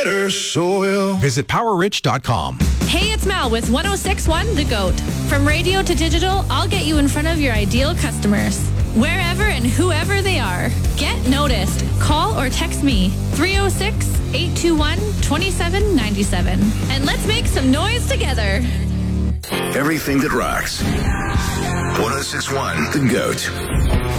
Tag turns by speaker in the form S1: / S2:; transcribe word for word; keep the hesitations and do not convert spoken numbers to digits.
S1: better soil.
S2: Visit power rich dot com.
S3: Hey, it's Mal with one oh six point one The GOAT. From radio to digital, I'll get you in front of your ideal customers. Wherever and whoever they are. Get noticed. Call or text me three oh six, eight two one, two seven nine seven. And let's make some noise together.
S1: Everything that rocks. one oh six point one The GOAT.